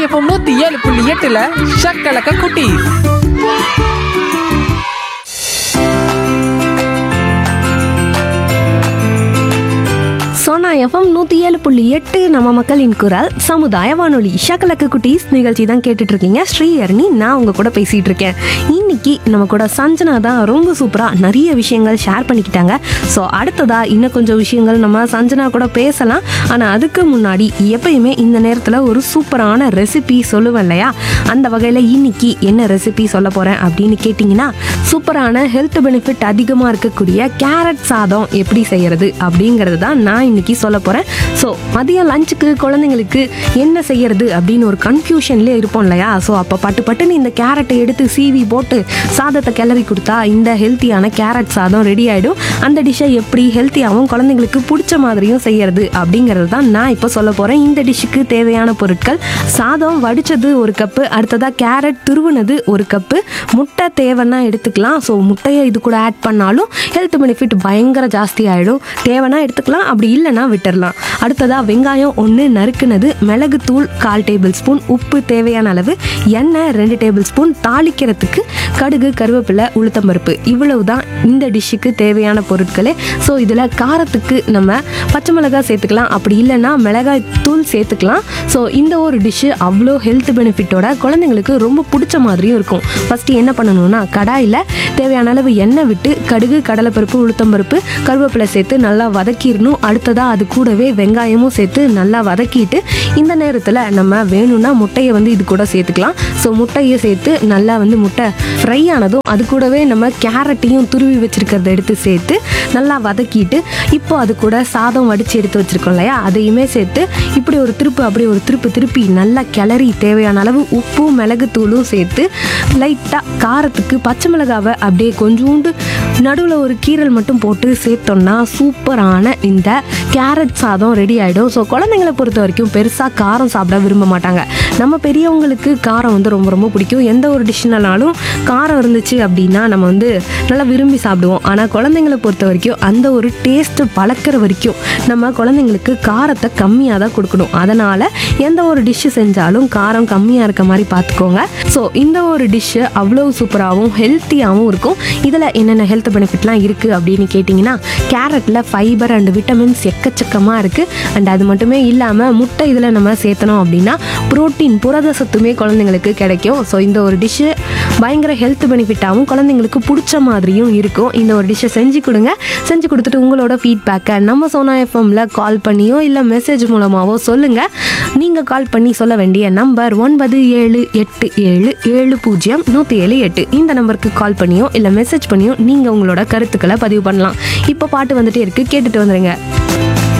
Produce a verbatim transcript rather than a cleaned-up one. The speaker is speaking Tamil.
எஃப்எம் நூத்தி ஏழு புள்ளி எட்டுல ஷக்கலக்க குட்டி. சோனா எஃப்எம் நூற்றி ஏழு புள்ளி எட்டு நம்ம மக்களின் குரல் சமுதாய வானொலி ஷக்கலக்கு குட்டீஸ் நிகழ்ச்சி தான் கேட்டுட்டு இருக்கீங்க. ஸ்ரீஹரணி நான் உங்க கூட பேசிட்டு இருக்கேன். இன்னைக்கு நம்ம கூட சஞ்சனா தான் ரொம்ப சூப்பராக நிறைய விஷயங்கள் ஷேர் பண்ணிக்கிட்டாங்க. ஸோ அடுத்ததா இன்னும் கொஞ்சம் விஷயங்கள் நம்ம சஞ்சனா கூட பேசலாம். ஆனால் அதுக்கு முன்னாடி எப்பயுமே இந்த நேரத்தில் ஒரு சூப்பரான ரெசிபி சொல்லுவேன் இல்லையா, அந்த வகையில் இன்னைக்கு என்ன ரெசிபி சொல்ல போகிறேன் அப்படின்னு கேட்டிங்கன்னா, சூப்பரான ஹெல்த் பெனிஃபிட் அதிகமாக இருக்கக்கூடிய கேரட் சாதம் எப்படி செய்யறது அப்படிங்கிறது தான் நான் இன்னைக்கு சொல்ல போகிறேன். ஸோ மதியம் லஞ்சுக்கு குழந்தைங்களுக்கு என்ன செய்யறது அப்படின்னு ஒரு கன்ஃபியூஷன்லேயே இருப்போம் இல்லையா. ஸோ அப்போ பட்டு பட்டுன்னு இந்த கேரட்டை எடுத்து சீவி போட்டு சாதத்தை கிளறி கொடுத்தா இந்த ஹெல்த்தியான கேரட் சாதம் ரெடி ஆகிடும். அந்த டிஷ்ஷை எப்படி ஹெல்த்தியாகவும் குழந்தைங்களுக்கு பிடிச்ச மாதிரியும் செய்யறது அப்படிங்கிறது தான் நான் இப்போ சொல்ல போகிறேன். இந்த டிஷ்ஷுக்கு தேவையான பொருட்கள்: சாதம் வடித்தது ஒரு கப்பு, அடுத்ததாக கேரட் துருவுனது ஒரு கப்பு, முட்டை தேவைன்னா எடுத்துக்கலாம். ஸோ முட்டையை இது கூட ஆட் பண்ணாலும் ஹெல்த் பெனிஃபிட் பயங்கர ஜாஸ்தி ஆகிடும். தேவைன்னா எடுத்துக்கலாம், அப்படி இல்லைன்னா விட்டுடலாம். அடுத்ததாக வெங்காயம் ஒன்று நறுக்குனது, மிளகுத்தூள் கால் டேபிள் ஸ்பூன், உப்பு தேவையான அளவு, எண்ணெய் ரெண்டு டேபிள் ஸ்பூன், தாளிக்கிறதுக்கு கடுகு, கருவேப்பிலை, உளுத்தம்பருப்பு. இவ்வளவு தான் இந்த டிஷ்ஷுக்கு தேவையான பொருட்களே. ஸோ இதில் காரத்துக்கு நம்ம பச்சை மிளகாய் சேர்த்துக்கலாம், அப்படி இல்லைன்னா மிளகாய் தூள் சேர்த்துக்கலாம். ஸோ இந்த ஒரு டிஷ்ஷு அவ்வளோ ஹெல்த் பெனிஃபிட்டோட குழந்தைங்களுக்கு ரொம்ப பிடிச்ச மாதிரியும் இருக்கும். ஃபஸ்ட்டு என்ன பண்ணணும்னா, கடாயில் தேவையான அளவு எண்ணெய் விட்டு கடுகு, கடலைப்பருப்பு, உளுத்தம்பருப்பு, கருவேப்பிலை சேர்த்து நல்லா வதக்கிடணும். அடுத்ததாக அது கூடவே வெங்காயமும் சேர்த்து நல்லா வதக்கிட்டு இந்த நேரத்தில் நம்ம வேணும்னா முட்டையை வந்து இது கூட சேர்த்துக்கலாம். ஸோ முட்டையை சேர்த்து நல்லா வந்து முட்டை ஃப்ரை ஆனதும் அது கூடவே நம்ம கேரட்டையும் துருவி வச்சுருக்கிறத எடுத்து சேர்த்து நல்லா வதக்கிட்டு இப்போ அது கூட சாதம் வடித்து எடுத்து வச்சுருக்கோம் இல்லையா, அதையுமே சேர்த்து இப்படி ஒரு திருப்பு அப்படி ஒரு திருப்பு திருப்பி நல்லா கிளறி தேவையான அளவு உப்பும் மிளகுத்தூளும் சேர்த்து லைட்டாக காரத்துக்கு பச்சை மிளகாவை அப்படியே கொஞ்சோண்டு நடுவில் ஒரு கீரல் மட்டும் போட்டு சேர்த்தோம்னா சூப்பரான இந்த கேரட் சாதம் ரெடி ஆகிடும். ஸோ குழந்தைங்களை பொறுத்த வரைக்கும் பெருசாக காரம் சாப்பிட விரும்ப மாட்டாங்க. நம்ம பெரியவங்களுக்கு காரம் வந்து ரொம்ப ரொம்ப பிடிக்கும். எந்த ஒரு டிஷ்னாலும் காரம் இருந்துச்சு அப்படின்னா நம்ம வந்து நல்லா விரும்பி சாப்பிடுவோம். ஆனால் குழந்தைங்களை பொறுத்த வரைக்கும் அந்த ஒரு டேஸ்ட்டு பழக்கிற வரைக்கும் நம்ம குழந்தைங்களுக்கு காரத்தை கம்மியாக தான் கொடுக்கணும். அதனால் எந்த ஒரு டிஷ்ஷு செஞ்சாலும் காரம் கம்மியாக இருக்க மாதிரி பார்த்துக்கோங்க. ஸோ இந்த ஒரு டிஷ்ஷு அவ்வளோ சூப்பராகவும் ஹெல்த்தியாகவும் இருக்கும். இதில் என்னென்ன ஹெல்த் பெனிஃபிட்லாம் இருக்குது அப்படின்னு கேட்டிங்கன்னா, கேரட்டில் ஃபைபர் அண்ட் விட்டமின்ஸ் எக்கச்சக்கமாக இருக்குது. அண்ட் அது மட்டுமே இல்லாமல் முட்டை இதில் நம்ம சேர்த்தனோம் அப்படின்னா புரோட்டீன், புரத சத்துமே குழந்தைங்களுக்கு கிடைக்கும். ஸோ இந்த ஒரு டிஷ்ஷு பயங்கர ஹெல்த் பெனிஃபிட்டாகவும் குழந்தைங்களுக்கு பிடிச்ச மாதிரியும் இருக்கும். இந்த ஒரு டிஷ்ஷை செஞ்சு கொடுங்க. செஞ்சு கொடுத்துட்டு உங்களோட ஃபீட்பேக்கை நம்ம சோனா எஃப்எம்ல கால் பண்ணியோ இல்லை மெசேஜ் மூலமாகவோ சொல்லுங்கள். நீங்கள் கால் பண்ணி சொல்ல வேண்டிய நம்பர் ஒன்பது ஏழு எட்டு ஏழு ஏழு பூஜ்ஜியம் நூற்றி ஏழு எட்டு. இந்த நம்பருக்கு கால் பண்ணியோ இல்லை மெசேஜ் பண்ணியோ நீங்கள் உங்களோட கருத்துக்களை பதிவு பண்ணலாம். இப்போ பாட்டு வந்துட்டே இருக்கு, கேட்டுட்டு வந்துடுங்க.